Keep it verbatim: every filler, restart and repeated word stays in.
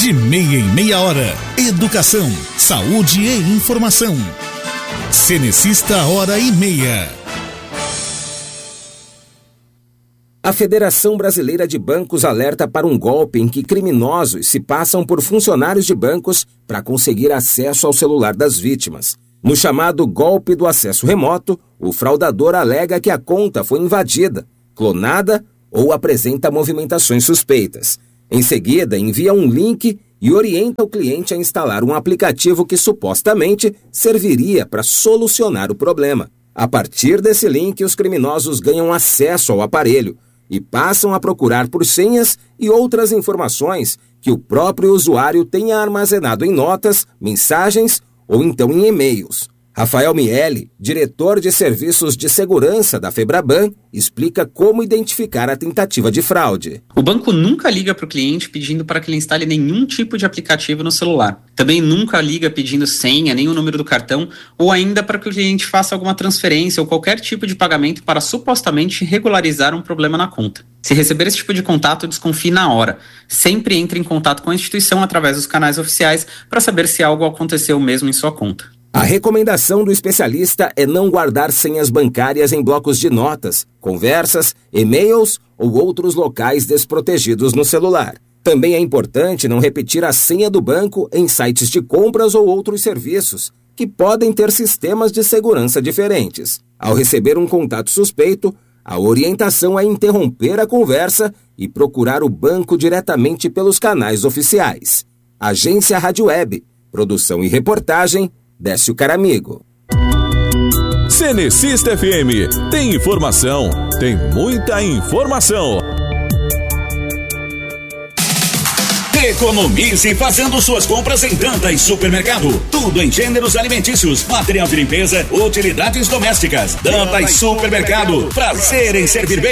De meia em meia hora. Educação, saúde e informação. Cenecista Hora e Meia. A Federação Brasileira de Bancos alerta para um golpe em que criminosos se passam por funcionários de bancos para conseguir acesso ao celular das vítimas. No chamado golpe do acesso remoto, o fraudador alega que a conta foi invadida, clonada ou apresenta movimentações suspeitas. Em seguida, envia um link e orienta o cliente a instalar um aplicativo que supostamente serviria para solucionar o problema. A partir desse link, os criminosos ganham acesso ao aparelho e passam a procurar por senhas e outras informações que o próprio usuário tenha armazenado em notas, mensagens ou então em e-mails. Rafael Miele, diretor de Serviços de Segurança da Febraban, explica como identificar a tentativa de fraude. O banco nunca liga para o cliente pedindo para que ele instale nenhum tipo de aplicativo no celular. Também nunca liga pedindo senha, nem o número do cartão, ou ainda para que o cliente faça alguma transferência ou qualquer tipo de pagamento para supostamente regularizar um problema na conta. Se receber esse tipo de contato, desconfie na hora. Sempre entre em contato com a instituição através dos canais oficiais para saber se algo aconteceu mesmo em sua conta. A recomendação do especialista é não guardar senhas bancárias em blocos de notas, conversas, e-mails ou outros locais desprotegidos no celular. Também é importante não repetir a senha do banco em sites de compras ou outros serviços, que podem ter sistemas de segurança diferentes. Ao receber um contato suspeito, a orientação é interromper a conversa e procurar o banco diretamente pelos canais oficiais. Agência Rádio Web, produção e reportagem, Décio Caramigo. Cenecista F M, tem informação, tem muita informação. Economize fazendo suas compras em Dantas Supermercado. Tudo em gêneros alimentícios, material de limpeza, utilidades domésticas. Dantas Supermercado, prazer em servir bem.